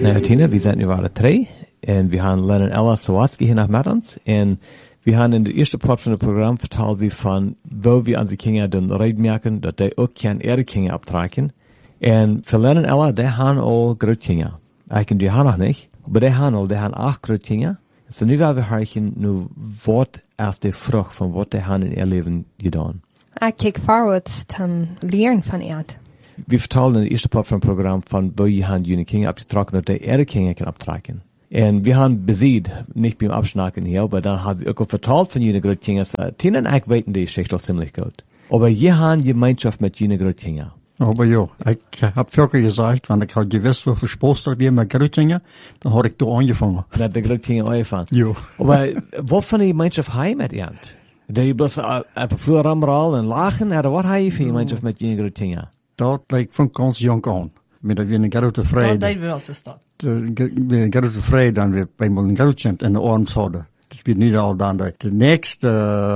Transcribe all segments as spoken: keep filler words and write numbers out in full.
Nou, Tina, wir sind über drei und wir haben Lennon Ella Sawatzki hier nach mit uns und wir haben in der ersten Part von dem Programm vertalt wie von, wo wir an die Kinder dann reden merken, dass die auch keine ihre Kinder abtragen. Und für Lennon Ella, die haben all Großkinder. Ich die haben noch nicht, aber die haben all, die haben acht Großkinder. So nu gaan we herken nu wat als de vrucht van wat die haben in ihr Leben getan. Ich kijk forward zum Lehren von Erd. Wir vertalen in der ersten Part vom Programm von, wo wir haben jene Kinder abgetragen, dass die ihre Kinder können abtragen. Und wir haben besiegt, nicht beim Abschnacken hier, aber dann haben wir auch vertalt von jene Großkinder. Tina und ich weten die Geschichte auch ziemlich gut. Aber wir haben Gemeinschaft mit jene Großkinder. Aber ja, ich hab früher gesagt, wenn ich halt gewusst, wofür Spaß wir mit Großkinder, dann hab ich da angefangen. Dann hat die Großkinder angefangen. Ja. Aber was von der Gemeinschaft haben mit ihr? Die bloß einfach früher am Rollen und lachen, oder was haben für Gemeinschaft mit jene Großkinder? Dat lijkt van ganz jong aan. Met dat we een grote vrede. Dat wel zo staat. We een grote vrede dan we bij een grootje in de arms hadden. Dat weet niet al dan de, de nächste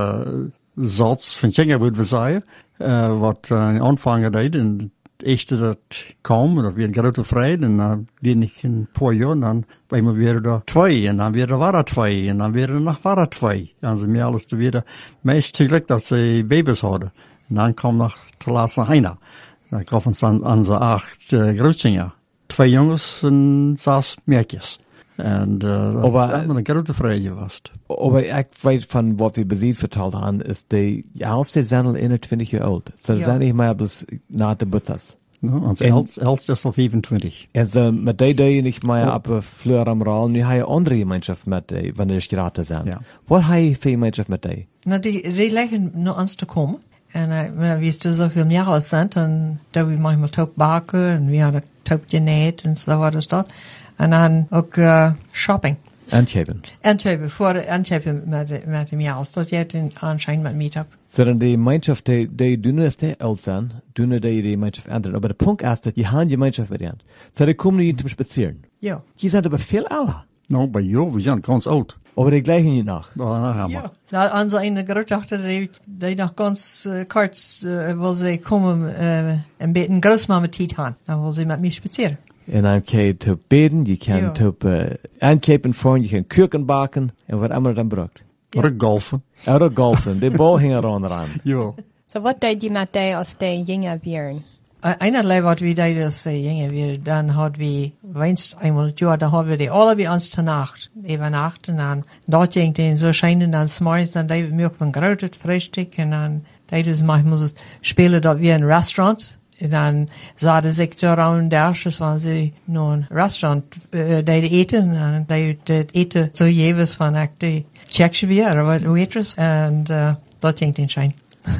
uh, zats van Schengen, würde we zeggen, uh, wat uh, aanvangen deed. En het eerste dat kwam, dat we een grote vrede. En dan liep ik een paar jaar, en dan bij me weer er twee. En dan weer er waren twee. En dan weer er nog waren twee. En ze meer alles te weer, meest geluk dat ze baby's hadden. En dan kwam nog te laatst nog een. Da gaf ons dan aan ze acht uh, Grootkinder. Twee jongens en zes meisjes. En uh, dat aber, is een grote vrede was. Aber ich weiß von, was wir besiegt vertalt haben, ist die älteste sind einundzwanzig Jahre alt. So ja. sind nicht mehr bis nach der Butters. Ja, ons oudste is al vijfentwintig. Also mit der die nicht mehr oh. ab Fleur am Raal, nu habe ich andere Gemeinschaft mit die, wenn die geraten sind. Ja. Was habe ich für Gemeinschaft mit die? Na, die, die leggen nur ans te komen. En uh, wenn wir so viel Jahre alt sind, dann da wir manchmal Taub backen und wir haben Taub genäht und so weiter dort. Und dann auch uh, Shopping. Antjepen. Antjepen, vor Antjepen mit, mit dem Jahr. Dort jetzt den anscheinend mit Meetup. So dann die Gemeinschaft, die, die doen es die alt sind, doen die die Gemeinschaft ändern. Aber der Punkt ist, dass die haben Gemeinschaft mit ihnen. So die kommen nicht zum Spazieren. Ja. Die sind aber viel älter. Nou, bij jou, we zijn ganz oud. Aber die gleichen nicht nach. Ja. Ja. Na, onze ene grootdochter, die, die nog ganz uh, kort, uh, wil ze komen, uh, een beetje een grootmama tijd gaan. Dan wil ze met mij spazieren. En dan kan je te beden, je kan Ja. te uh, aankepen voor, je kan kuchen bakken en wat immer dan brukt. Ja. Ook golfen. Oder golfen, die bal hing er aan. Ja. So wat deed je met die als die jingen wären? Einerlei wat we deden als de jongen weer, dan hadden we, weinst einmal het jaar, dan hadden we die alle bij ons te nacht, even nacht, en dan, dat ging den so schijnen, dan s'morgens, dan deden we meer van groot het frühstück, en dan deden we manchmal spelen dat we een restaurant, en dan zaten zich daar aan derstjes, want ze naar een restaurant uh, deden eten, en dan deden het eten zo jeweils van echt de Tsjechische weer, of waitress, en uh, dat ging den schijn.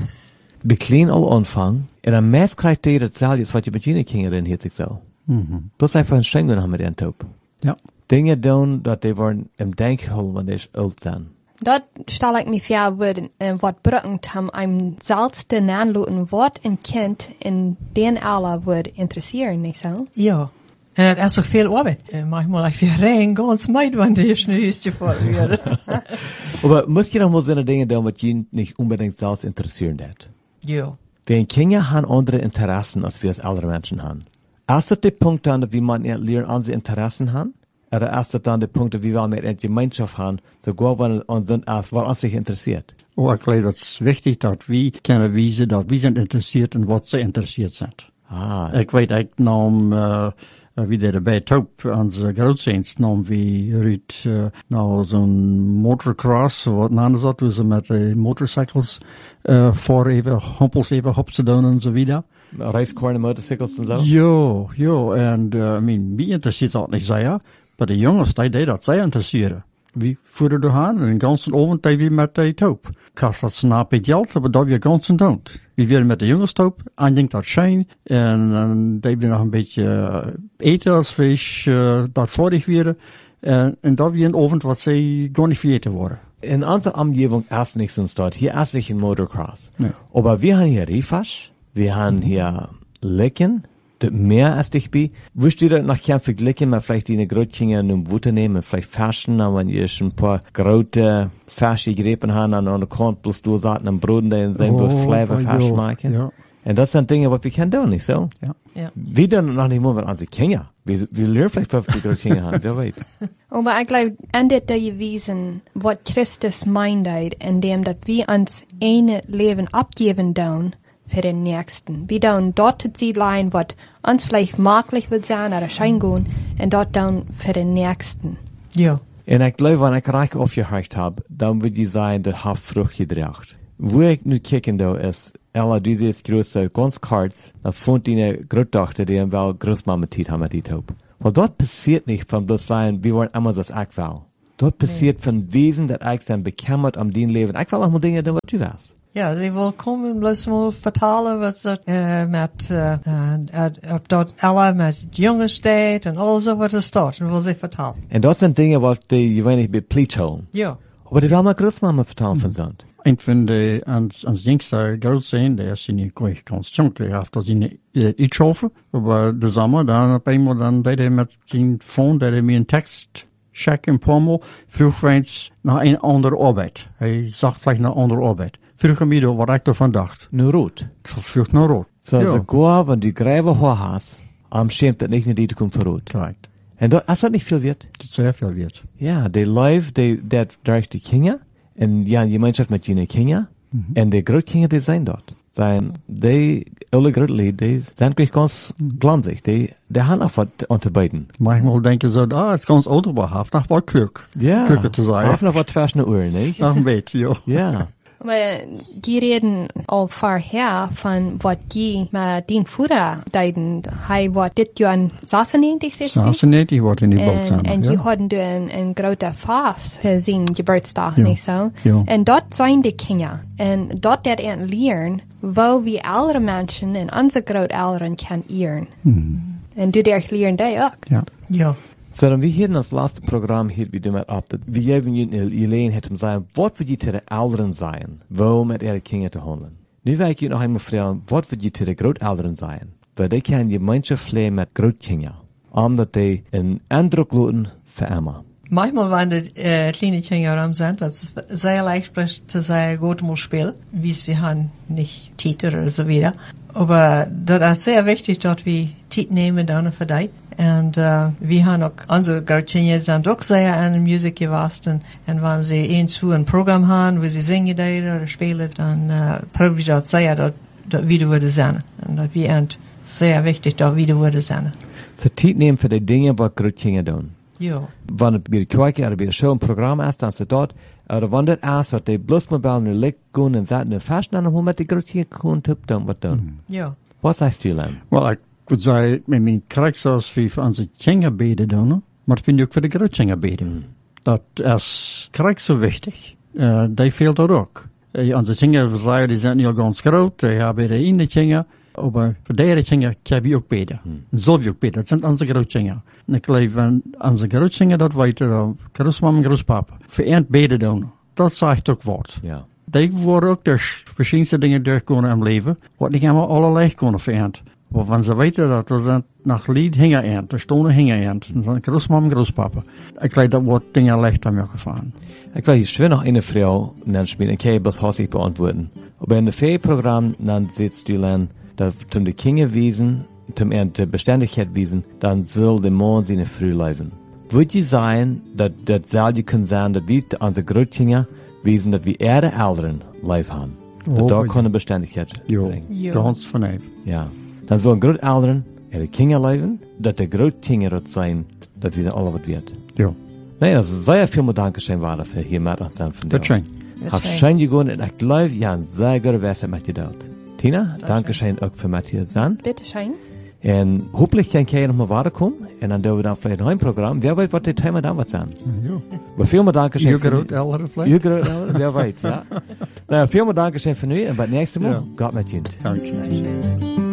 Beklein al aanvang, en dan meest krijgt je dat zelfs wat je met je kinderen hiet zich zo. Mm-hmm. Bloß einfach een schengen hebben met een top. Ja. Dingen doen dat die worden im Denkhol, wanneer ze oud zijn. Dat stel ik me voor, worden, uh, wat brengt hem een zelfste naanloten wat een kind in den alle wordt interesseren, niet zo? Ja. En het is toch veel arbeid. Uh, manchmal ik weer rein, ganz meid, wanneer je nu is te voor weer. Aber muss je dan wel zijn dingen doen wat je niet unbedingt zelfs interesseren hat? Ja. Wir Kinder haben andere Interessen, als wir als ältere Menschen haben. Ist das der Punkt dann, wie man lernen, unsere Interessen haben? Oder ist das dann der Punkt, wie wir mit einer Gemeinschaft haben, sogar wenn uns sind, was uns sich interessiert? Oh, ik geloof dat het wichtig dat we kunnen wijzen dat we zijn geïnteresseerd in wat ze geïnteresseerd zijn. Ah. Ik weet, ik nam, uh, wie der bij Taub, onze grootziens, nam we uit, uh, nou, zo'n motorcross, wat naam is dat, hoe ze met de motorcycles, uh, voor even, hompels even op te doen en zo wieder. Racecorn, motorcycles en zo? Ja, ja, en, uh, I mean, wie interessiert dat niet zeer, maar de jongens, die deed dat zeer interesseren. Wie voeren er aan en de ganzen avond die we met de Taub. Kost dat snap ik geld, maar dat we ganzen don't. We weer met de jongens Taub, en denkt dat schijn, en dan deden we nog een beetje uh, eten als vis, uh, dat voordig weer, en, en dat we een avond wat ze gar niet vergeten worden. In unserer Umgebung erst nicht so ein Start. Hier erst nicht ein Motocross. Ja. Aber wir haben hier Rifasch, wir haben hier Lecken, das mehr als dich bi. Wüsst ihr das noch gern vergleichen, mal vielleicht die eine Grötchen in einem Wutter nehmen, vielleicht Faschen, aber wenn ihr schon ein paar große Fasche gegriffen haben, an der Kant bloß du sagten, am Boden, da sind wir Flavor Fasch machen. Ja. Und das sind Dinge, was wir können tun, nicht so? Ja. Ja. Wir tun noch nicht mal mit unseren Kindern. Wir, wir lernen vielleicht, was die großen Kinder haben, wer weiß. Aber ich glaube, an det der gewesen, was Christus meint, indem dass wir uns eine Leben abgeben tun für den Nächsten. Wir tun dort sie leiden, was uns vielleicht möglich wird sein oder schein gehen, und dort tun für den Nächsten. Ja. Und ich glaube, wenn ich reich aufgehört habe, dann wird die sein, das hat Frucht gebracht. Wo ich nu kicken da ist, Ella, diese jetzt größer, ganz kurz, da fand die eine Großtochter, die in wel Großmama tit haben, die taub. Weil dort passiert nicht von bloß sein, wir wollen immer das ich will. Dort passiert von Wesen, das ich dann bekämmert am den Leben. Ich will auch mal Dinge tun, was du weißt. Ja, sie will kommen, bloß mal vertalen, was dat, äh, mit, äh, äh, ob dort Ella mit Jungen steht und alles so, was es dort, und will sie vertalen. Und das sind Dinge, was die, je wenig mit Pflicht holen. Ja. Aber die will mal Großmama vertalen von sind. Een van de, ans, ans jongste girls zijn, die is niet gleich ganz jong, die heeft dat in iets over. Aber de zomer, dan op eenmaal, dan deed hij met zijn phone, deed hij me een tekst checken, een paar maal, vroeg eens naar een andere arbeid. Hij zag gleich naar andere arbeid. Vroeg hem wieder, wat ik ervan dacht. Nur rot. Vroeg naar rood. So, Ja. sogar, wenn du gräbe Haar hast, am schämt das nicht, nicht die du kommst verrot. Correct. Und das, das hat nicht viel wert. Dat zeer veel weet. Ja, die Live, die, der, der die Kinder, und ja, in Gemeinschaft mit jenen Kinder, und die Großkinder, die sind dort. Sein, die, alle Großli, die sind gleich ganz glanzig, die, die haben auch was unterbeiden. Manchmal denken ze, ah, het is ganz autobehaftig, dat wordt kluk. Ja. Klukker te zijn. Auch noch was zwischen den Ohren, nicht? Nog een beetje, ja. Ja. Aber die reden all vorher von, was die mit den Führer deiden. Hei, was dit Jahr in sechsundneunzig, sechzig? zevenennegentig wordt in die boot En, samen. en ja. die hadden een, een grote fast für zijn Geburtstag, Ja. niet zo? Ja. En dat zijn de kinderen. En dat dat aan leren, wo we oudere mensen en onze grootouderen kan eeren. En du der leren die ook. Ja. Ja. So, dann wir hier in das letzte Programm hier wieder mal ab, dass wir eben in Elaine hätten sagen, was wird die zu den Älteren sein, wo mit ihren Kindern zu handeln. Nu will ich noch einmal fragen, was wird die zu den Großeltern sein, weil die können Gemeinschaft leben mit Großkindern, um dass die einen Eindruck lassen für immer. Manchmal, wenn die äh, kleine Kinder rum sind, das ist sehr leicht zu sagen, gut mal spielen, wie es wir haben, nicht Titel oder so wieder. Aber das ist sehr wichtig, dass wir Titel nehmen dann für die. Und äh, wir haben auch, unsere Großkinder sind auch sehr an Musik gewachsen. Und wenn sie ein zu ein Programm haben, wo sie singen oder spielen, dann äh, probieren wir das sehr, dass das wieder würde sein. Und das wir sehr wichtig, dass wieder würde sein. So, Zeit nehmen für die Dinge, was Großkinder tun. Ja. Wenn es bei der Kirche oder bei der Show ein Programm ist, dann ist es dort, oder wenn das ist, was die bloß mal bei nur liegt gehen und sagen, nur fast an, wo man die Großkinder können, tun, was tun. Ja. Was sagst du, Len? Wel, ik would zeggen, met mijn krijg zoals we voor onze kinderen beden doen, maar dat vind ik ook voor de grootkinderen beden. Dat is krijg zo wichtig. Uh, die veelt dat ook. Uh, onze kinderen, we zeggen, die zijn niet ganz groot, die hebben de ene kinderen, maar voor deze kinderen kunnen we ook beden. En zullen we ook beden, dat zijn onze grootkinderen. En ik geloof, aan onze grootkinderen dat weten, uh, grootmama en grootpapa, voor eind beden doen. Dat zegt ook wat. Ja. Die worden ook durch verschillende dingen doorkomen im Leben, wat niet helemaal allerlei kunnen vereend. Maar wenn ze weten dat we zijn nach Lied hingen eend, de stonden hingen eend, dan zijn grootmama en grootpapa. Ik geloof dat wordt dingen licht aan mij gefahren. Ich glaube, ich schwer noch eine Frau, dann spielen, ich kann das Haus nicht beantworten. Aber in dem Ferienprogramm, dann sitzt du dann, da, zum die Kinder wiesen, zum er die Beständigkeit wiesen, dann soll der Mann seine Früh leben. Wird die sein, dass, das soll die können sein, dass wir unsere Großkinder wiesen, dass wir ihre Älteren live haben. Oh, da ja. kann eine Beständigkeit Jo, bringen. Ja. ganz vanaf. Ja. Dann sollen Großeltern ihre Kinder leben, dass der Großkinder dort sein, dass wir alle was wird. Ja, Nee, also sehr viel mal Dankeschön war dafür, hier mit uns sein von dir. dat schön. Hab schön gegangen und ich glaube, ja, ein sehr guter Wässer mit dir dort. Tina, Dankeschön auch für Matthias Zahn. Bitte schön. Und hoffentlich kann ich noch mal weiterkommen. Und dann dürfen wir dann vielleicht noch ein Programm. Wer weiß, was die Thema damals sein. Ja. Aber vielen Dankeschön. Je groot ältere vielleicht? Ihr groot, wer weiß, ja. Nou, vielen Dankeschön für nu. Und beim nächsten Mal, Ja. Gott mit Ihnen. Dankeschön.